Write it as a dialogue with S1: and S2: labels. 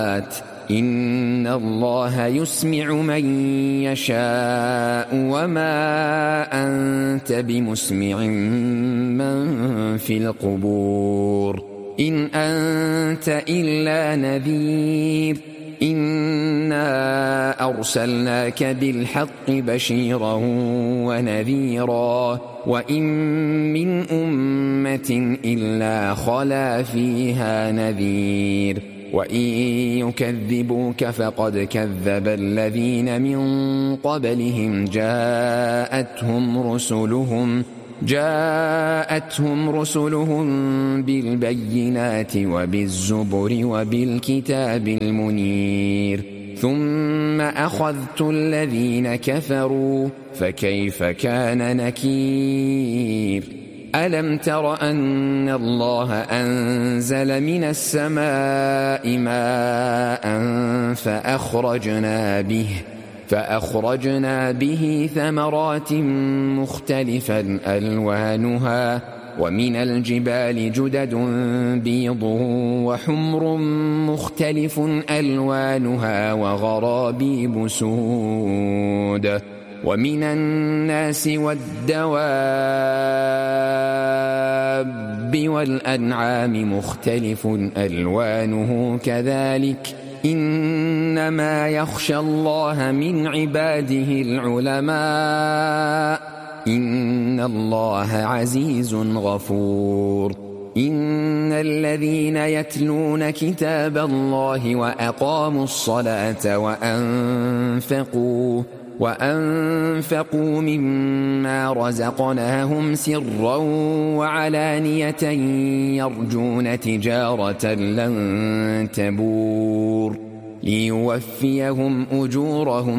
S1: إن الله يسمع من يشاء وما أنت بمسمع من في القبور إن أنت إلا نذير إنا أرسلناك بالحق بشيرا ونذيرا وإن من أمة إلا خلا فيها نذير وإن يكذبوك فقد كذب الذين من قبلهم جاءتهم رسلهم بالبينات وبالزبر وبالكتاب المنير ثم أخذت الذين كفروا فكيف كان نكير ألم تر أن الله أنزل من السماء ماء فأخرجنا به ثمرات مختلفا ألوانها ومن الجبال جدد بيض وحمر مختلف ألوانها وغرابيب سود ومن الناس والدواب والأنعام مختلف ألوانه كذلك إنما يخشى الله من عباده العلماء إن الله عزيز غفور إن الذين يتلون كتاب الله وأقاموا الصلاة وأنفقوا مما رزقناهم سرا وعلانية يرجون تجارة لن تبور ليوفيهم أجورهم